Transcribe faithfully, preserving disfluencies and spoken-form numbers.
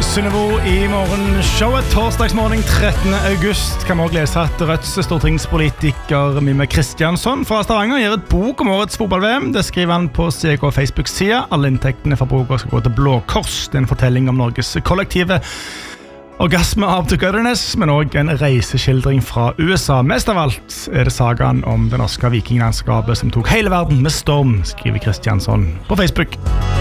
Sunnebo i morgenshowet torsdagsmorgen trettende august kan vi også lese at Rødts stortingspolitiker Mime Kristiansson fra Stavanger gir et bok om årets fotball-V M. Det skriver han på C K Facebook-sida. Alle inntektene fra boka skal gå til Blå Kors. Det er en fortelling om Norges kollektive orgasme av togetherness, men også en reiseskildring fra U S A. Mest av alt er det sagaen om det norske vikinglandskapet som tok hele verden med storm, skriver Kristiansson på Facebook.